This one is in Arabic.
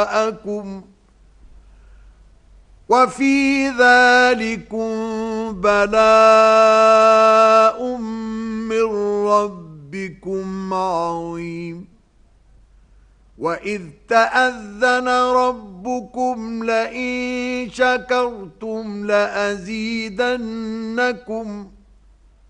جاءكم وفي ذلكم بلاء من ربكم عظيم وإذ تأذن ربكم لئن شكرتم لأزيدنكم